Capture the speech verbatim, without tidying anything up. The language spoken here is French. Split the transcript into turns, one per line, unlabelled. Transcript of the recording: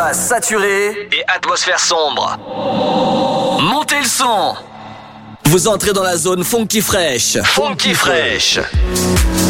basse saturée et atmosphère sombre. Montez le son. Vous entrez dans la zone funky fraîche. Funky fraîche.